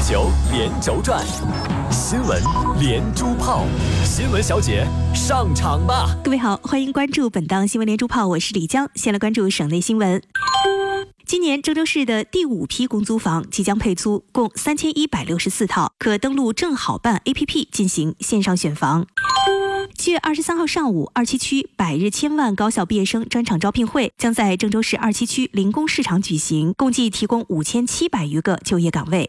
球连轴转，新闻连珠炮，新闻小姐上场吧！ 各位好，欢迎关注本档新闻连珠炮，我是李江。先来关注省内新闻。今年郑州市的第5批公租房即将配租，共3164套，可登录正好办 APP 进行线上选房。7月23号上午，27区百日千万高校毕业生专场招聘会将在郑州市27区临工市场举行，共计提供5700余个就业岗位。